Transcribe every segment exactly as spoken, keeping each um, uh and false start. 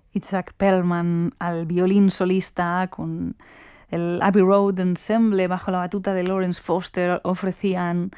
Itzhak Perlman al violín solista, con el Abbey Road Ensemble bajo la batuta de Lawrence Foster, ofrecían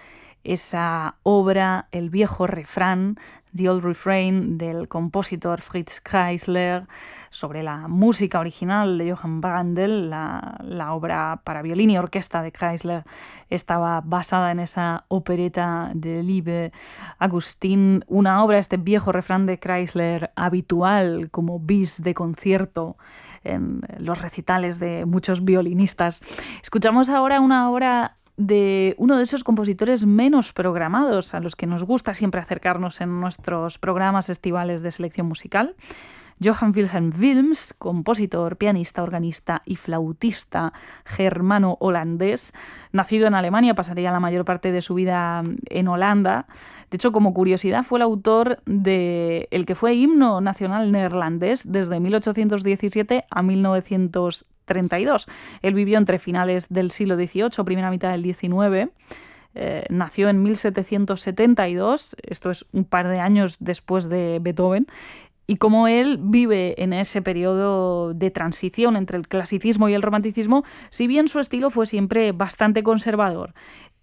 esa obra, el viejo refrán, The Old Refrain, del compositor Fritz Kreisler, sobre la música original de Johann Brandl. La, la obra para violín y orquesta de Kreisler estaba basada en esa opereta de Liebe Agustín, una obra, este viejo refrán de Kreisler, habitual como bis de concierto en los recitales de muchos violinistas. Escuchamos ahora una obra de uno de esos compositores menos programados, a los que nos gusta siempre acercarnos en nuestros programas estivales de selección musical. Johann Wilhelm Wilms, compositor, pianista, organista y flautista germano-holandés, nacido en Alemania, pasaría la mayor parte de su vida en Holanda. De hecho, como curiosidad, fue el autor de el que fue himno nacional neerlandés desde mil ochocientos diecisiete a mil novecientos treinta y dos. Él vivió entre finales del siglo dieciocho, primera mitad del diecinueve. Eh, nació en mil setecientos setenta y dos, esto es un par de años después de Beethoven, y como él vive en ese periodo de transición entre el clasicismo y el romanticismo, si bien su estilo fue siempre bastante conservador.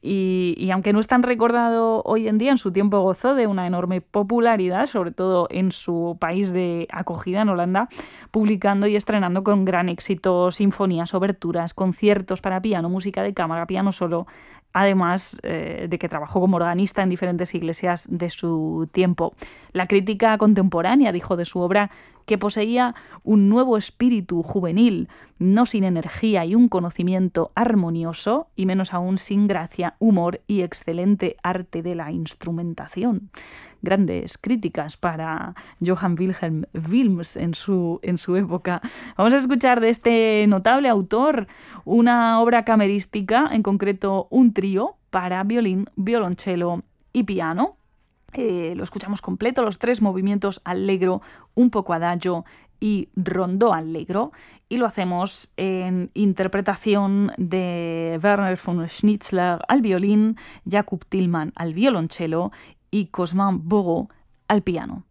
Y, y aunque no es tan recordado hoy en día, en su tiempo gozó de una enorme popularidad, sobre todo en su país de acogida, en Holanda, publicando y estrenando con gran éxito sinfonías, oberturas, conciertos para piano, música de cámara, piano solo, además eh, de que trabajó como organista en diferentes iglesias de su tiempo. La crítica contemporánea dijo de su obra que poseía un nuevo espíritu juvenil, no sin energía y un conocimiento armonioso, y menos aún sin gracia, humor y excelente arte de la instrumentación. Grandes críticas para Johann Wilhelm Wilms en su, en su época. Vamos a escuchar de este notable autor una obra camerística, en concreto un trío para violín, violonchelo y piano. Eh, lo escuchamos completo, los tres movimientos allegro, un poco adagio y rondó allegro, y lo hacemos en interpretación de Werner von Schnitzler al violín, Jakub Tillmann al violonchelo y Cosmin Bourreau al piano.